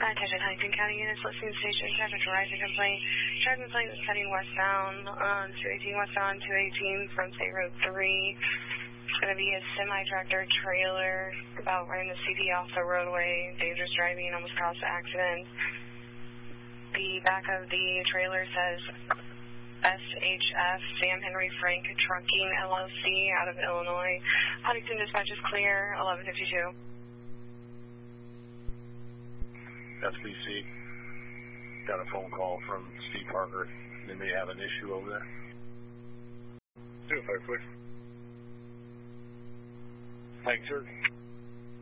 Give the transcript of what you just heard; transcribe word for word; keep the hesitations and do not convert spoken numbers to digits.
Attention Huntington County units, listening station, traffic rising complaint. Traffic complaint is heading westbound on two eighteen westbound, two eighteen from State Road three. It's going to be a semi-tractor trailer about running the C D off the roadway. Dangerous driving, almost caused an accident. The back of the trailer says S H F, Sam Henry Frank Trucking L L C out of Illinois. Huntington dispatch is clear, eleven fifty-two. S B C, got a phone call from Steve Parker. They may have an issue over there. two oh five, please. Thanks, sir.